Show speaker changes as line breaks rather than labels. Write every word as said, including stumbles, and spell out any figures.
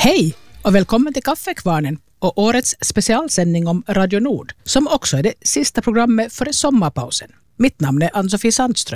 Hej och välkommen till Kaffekvarnen och årets specialsändning om Radio Nord, som också är det sista programmet före sommarpausen. Mitt namn är Ann-Sofie Sandström.